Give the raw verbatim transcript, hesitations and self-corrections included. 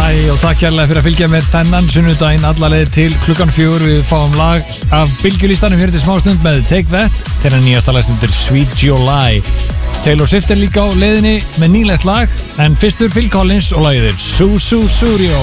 Æ, og takk kærlega fyrir að fylgja með þennan sunnudaginn alla leið til klukkan fjögur. Við fáum lag af bylgjulistanum hér til smástund með Take That, þeirra nýjasta lag sem heitir Sweet July. Taylor Swift er líka á leiðinni með nýlegt lag, en fyrstur Phil Collins og lagið er Su Su Surio.